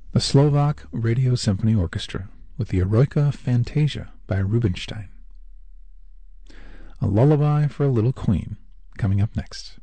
The Slovak Radio Symphony Orchestra with the Eroica Fantasia by Rubinstein. A Lullaby for a Little Queen, coming up next.